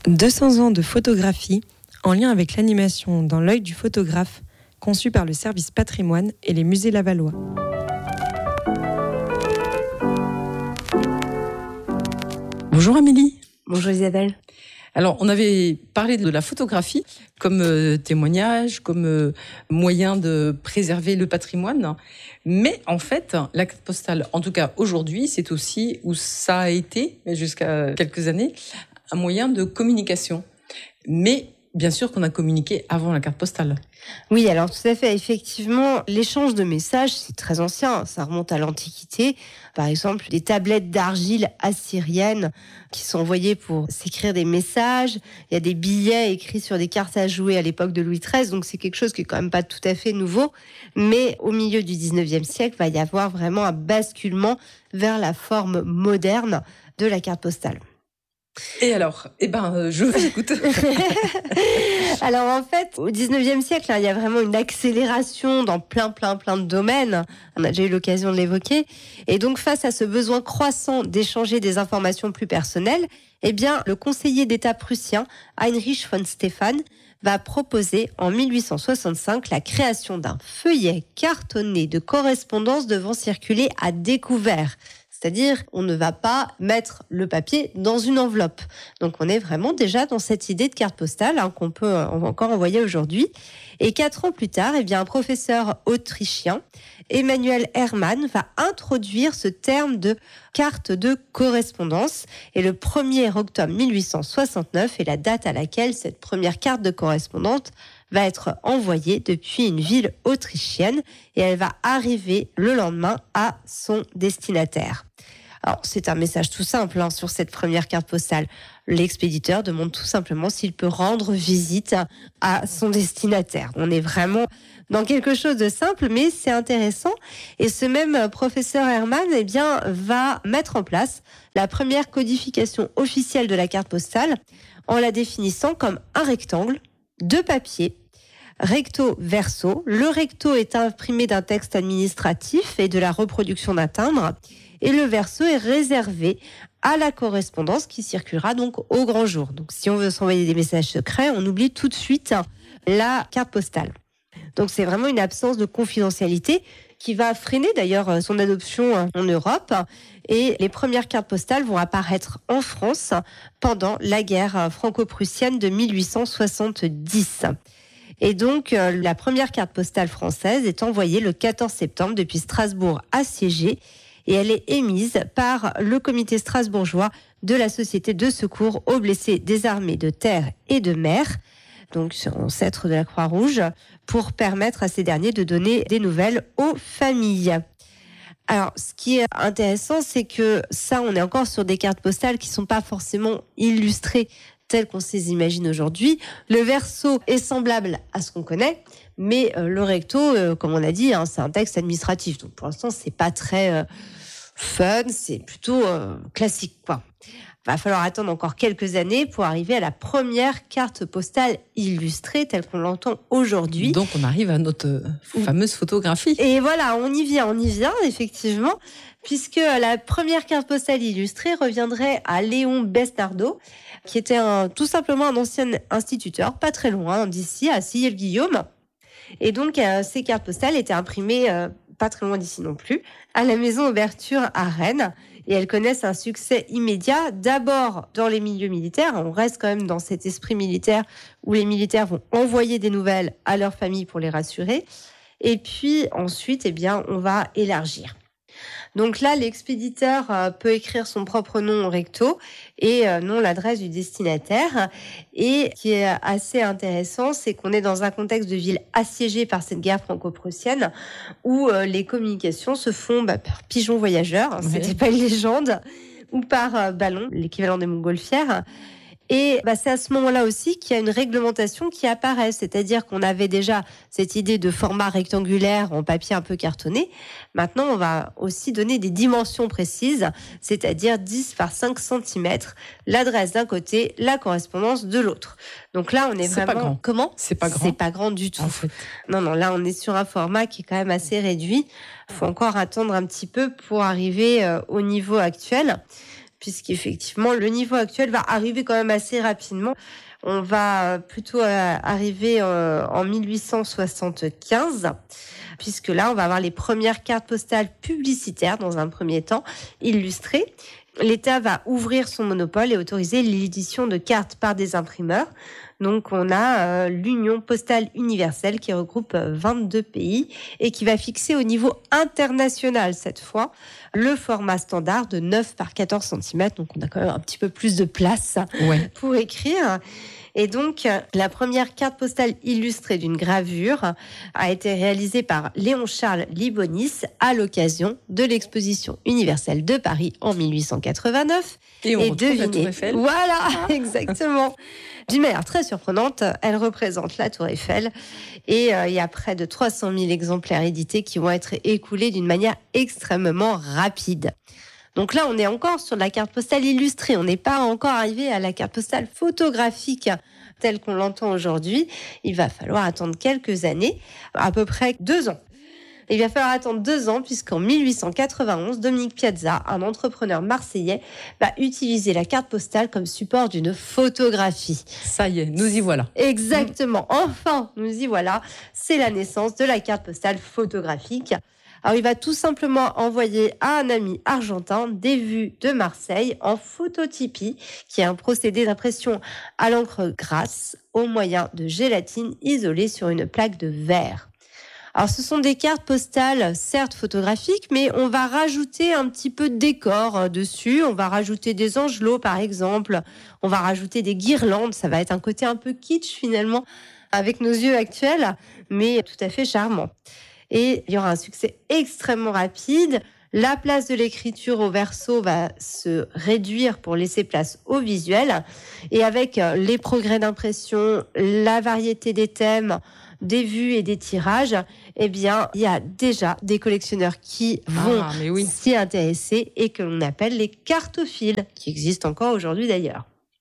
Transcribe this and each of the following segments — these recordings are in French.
200 ans de photographie en lien avec l'animation dans l'œil du photographe, conçu par le service patrimoine et les musées lavallois. Bonjour Amélie. Bonjour Isabelle. Alors, on avait parlé de la photographie comme témoignage, comme moyen de préserver le patrimoine. Mais en fait, la carte postale, en tout cas aujourd'hui, c'est aussi, où ça a été, jusqu'à quelques années, un moyen de communication. Mais bien sûr qu'on a communiqué avant la carte postale. Oui, alors tout à fait. Effectivement, l'échange de messages, c'est très ancien. Ça remonte à l'Antiquité. Par exemple, des tablettes d'argile assyriennes qui sont envoyées pour s'écrire des messages. Il y a des billets écrits sur des cartes à jouer à l'époque de Louis XIII. Donc c'est quelque chose qui est quand même pas tout à fait nouveau. Mais au milieu du 19e siècle, va y avoir vraiment un basculement vers la forme moderne de la carte postale. Et alors, je vous écoute. Alors en fait, au 19e siècle, il y a vraiment une accélération dans plein de domaines. On a déjà eu l'occasion de l'évoquer. Et donc face à ce besoin croissant d'échanger des informations plus personnelles, le conseiller d'État prussien, Heinrich von Stephan, va proposer en 1865 la création d'un feuillet cartonné de correspondance devant circuler à découvert. C'est-à-dire, on ne va pas mettre le papier dans une enveloppe. Donc, on est vraiment déjà dans cette idée de carte postale qu'on peut encore envoyer aujourd'hui. Et 4 ans plus tard, un professeur autrichien, Emmanuel Hermann, va introduire ce terme de carte de correspondance. Et le 1er octobre 1869 est la date à laquelle cette première carte de correspondance va être envoyée depuis une ville autrichienne et elle va arriver le lendemain à son destinataire. Alors, c'est un message tout simple sur cette première carte postale. L'expéditeur demande tout simplement s'il peut rendre visite à son destinataire. On est vraiment dans quelque chose de simple, mais c'est intéressant. Et ce même professeur Hermann, va mettre en place la première codification officielle de la carte postale en la définissant comme un rectangle de papier, recto verso. Le recto est imprimé d'un texte administratif et de la reproduction d'un timbre, et le verso est réservé à la correspondance qui circulera donc au grand jour. Donc si on veut s'envoyer des messages secrets, on oublie tout de suite la carte postale. Donc c'est vraiment une absence de confidentialité qui va freiner d'ailleurs son adoption en Europe. Et les premières cartes postales vont apparaître en France pendant la guerre franco-prussienne de 1870. Et donc, la première carte postale française est envoyée le 14 septembre depuis Strasbourg assiégée et elle est émise par le comité strasbourgeois de la Société de secours aux blessés des armées de terre et de mer, donc ancêtre de la Croix-Rouge, pour permettre à ces derniers de donner des nouvelles aux familles. Alors, ce qui est intéressant, c'est que ça, on est encore sur des cartes postales qui sont pas forcément illustrées telles qu'on se les imagine aujourd'hui. Le verso est semblable à ce qu'on connaît, mais le recto, comme on a dit, c'est un texte administratif. Donc, pour l'instant, c'est pas très fun, c'est plutôt classique, quoi. Va falloir attendre encore quelques années pour arriver à la première carte postale illustrée telle qu'on l'entend aujourd'hui. Donc on arrive à notre fameuse photographie. Et voilà, on y vient effectivement, puisque la première carte postale illustrée reviendrait à Léon Besnardo, qui était tout simplement un ancien instituteur, pas très loin d'ici, à Sillé-le-Guillaume. Et donc ces cartes postales étaient imprimées pas très loin d'ici non plus, à la maison Ouverture à Rennes. Et elles connaissent un succès immédiat, d'abord dans les milieux militaires. On reste quand même dans cet esprit militaire où les militaires vont envoyer des nouvelles à leurs familles pour les rassurer. Et puis ensuite, on va élargir. Donc là, l'expéditeur peut écrire son propre nom au recto et non l'adresse du destinataire. Et ce qui est assez intéressant, c'est qu'on est dans un contexte de ville assiégée par cette guerre franco-prussienne où les communications se font par pigeons voyageurs, c'était pas une légende, ou par ballon, l'équivalent des montgolfières. Et c'est à ce moment-là aussi qu'il y a une réglementation qui apparaît, c'est-à-dire qu'on avait déjà cette idée de format rectangulaire en papier un peu cartonné. Maintenant, on va aussi donner des dimensions précises, c'est-à-dire 10 par 5 cm, l'adresse d'un côté, la correspondance de l'autre. Donc là, on est vraiment... Pas grand. Comment ? C'est pas grand. C'est pas grand du tout. En fait. Non, là, on est sur un format qui est quand même assez réduit. Il faut encore attendre un petit peu pour arriver au niveau actuel. puisqu'effectivement, le niveau actuel va arriver quand même assez rapidement. On va plutôt arriver en 1875, puisque là, on va avoir les premières cartes postales publicitaires dans un premier temps, illustrées. L'État va ouvrir son monopole et autoriser l'édition de cartes par des imprimeurs. Donc, on a l'Union postale universelle qui regroupe 22 pays et qui va fixer au niveau international, cette fois, le format standard de 9 par 14 cm. Donc, on a quand même un petit peu plus de place pour écrire. Et donc, la première carte postale illustrée d'une gravure a été réalisée par Léon-Charles Libonis à l'occasion de l'exposition universelle de Paris en 1889. Et on retrouve la Tour Eiffel. Voilà, exactement. D'une manière très surprenante, elle représente la Tour Eiffel et il y a près de 300 000 exemplaires édités qui vont être écoulés d'une manière extrêmement rapide. Donc là, on est encore sur la carte postale illustrée. On n'est pas encore arrivé à la carte postale photographique telle qu'on l'entend aujourd'hui. Il va falloir attendre quelques années, à peu près 2 ans. Il va falloir attendre 2 ans puisqu'en 1891, Dominique Piazza, un entrepreneur marseillais, va utiliser la carte postale comme support d'une photographie. Ça y est, nous y voilà. Exactement. Enfin, nous y voilà. C'est la naissance de la carte postale photographique. Alors, il va tout simplement envoyer à un ami argentin des vues de Marseille en phototypie, qui est un procédé d'impression à l'encre grasse au moyen de gélatine isolée sur une plaque de verre. Alors, ce sont des cartes postales, certes photographiques, mais on va rajouter un petit peu de décor dessus. On va rajouter des angelots, par exemple. On va rajouter des guirlandes. Ça va être un côté un peu kitsch, finalement, avec nos yeux actuels, mais tout à fait charmant. Et il y aura un succès extrêmement rapide. La place de l'écriture au verso va se réduire pour laisser place au visuel. Et avec les progrès d'impression, la variété des thèmes, des vues et des tirages, eh bien, il y a déjà des collectionneurs qui vont s'y intéresser et que l'on appelle les cartophiles, qui existent encore aujourd'hui d'ailleurs.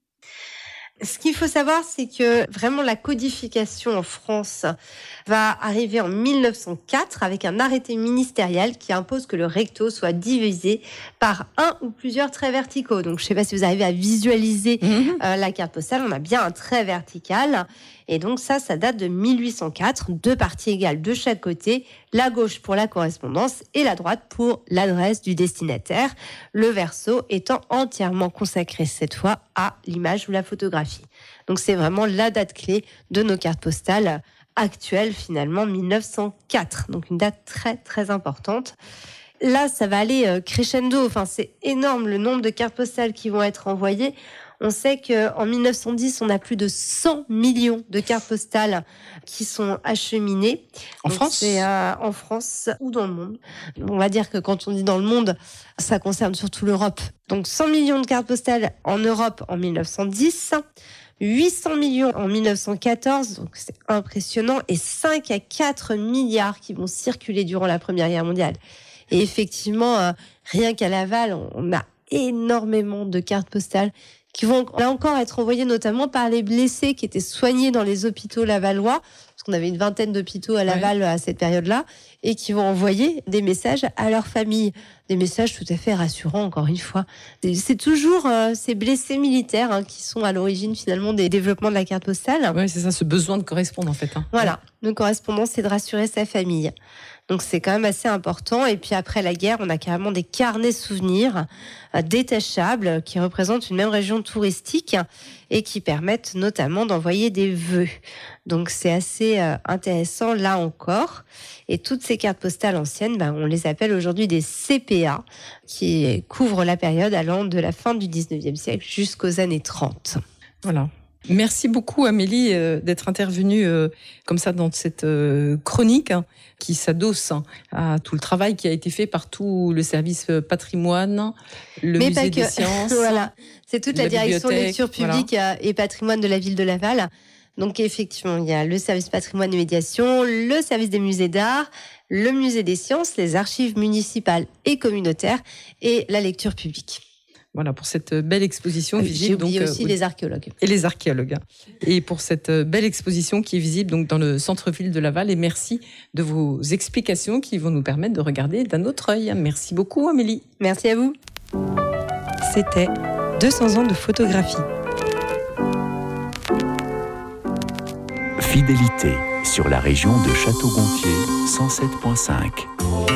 Ce qu'il faut savoir, c'est que vraiment la codification en France va arriver en 1904 avec un arrêté ministériel qui impose que le recto soit divisé par un ou plusieurs traits verticaux. Donc, je ne sais pas si vous arrivez à visualiser la carte postale. On a bien un trait vertical. Et donc ça date de 1804, 2 parties égales de chaque côté, la gauche pour la correspondance et la droite pour l'adresse du destinataire, le verso étant entièrement consacré cette fois à l'image ou la photographie. Donc c'est vraiment la date clé de nos cartes postales actuelles, finalement 1904, donc une date très très importante. Là, ça va aller crescendo, enfin c'est énorme le nombre de cartes postales qui vont être envoyées. On sait qu'en 1910, on a plus de 100 millions de cartes postales qui sont acheminées. En France ? C'est en France ou dans le monde. On va dire que quand on dit dans le monde, ça concerne surtout l'Europe. Donc 100 millions de cartes postales en Europe en 1910, 800 millions en 1914, donc c'est impressionnant, et 5 à 4 milliards qui vont circuler durant la Première Guerre mondiale. Et effectivement, rien qu'à Laval, on a énormément de cartes postales qui vont là encore être envoyés notamment par les blessés qui étaient soignés dans les hôpitaux lavallois, parce qu'on avait une vingtaine d'hôpitaux à Laval à cette période-là, et qui vont envoyer des messages à leur famille. Des messages tout à fait rassurants, encore une fois. C'est toujours ces blessés militaires qui sont à l'origine finalement des développements de la carte postale. Oui, c'est ça, ce besoin de correspondre en fait. Voilà, le correspondant, c'est de rassurer sa famille. Donc c'est quand même assez important. Et puis après la guerre, on a carrément des carnets souvenirs détachables qui représentent une même région touristique et qui permettent notamment d'envoyer des vœux. Donc c'est assez intéressant là encore. Et toutes ces cartes postales anciennes, on les appelle aujourd'hui des CPA, qui couvrent la période allant de la fin du 19e siècle jusqu'aux années 30. Voilà. Merci beaucoup Amélie d'être intervenue comme ça dans cette chronique qui s'adosse à tout le travail qui a été fait par tout le service patrimoine, le musée des sciences. Voilà, c'est toute la direction lecture publique voilà. et patrimoine de la ville de Laval. Donc effectivement, il y a le service patrimoine et médiation, le service des musées d'art, le musée des sciences, les archives municipales et communautaires et la lecture publique. Voilà, pour cette belle exposition visible. J'ai oublié aussi les archéologues. Et les archéologues. Et pour cette belle exposition qui est visible donc dans le centre-ville de Laval. Et merci de vos explications qui vont nous permettre de regarder d'un autre œil. Merci beaucoup Amélie. Merci à vous. C'était 200 ans de photographie. Fidélité sur la région de Château-Gontier 107.5.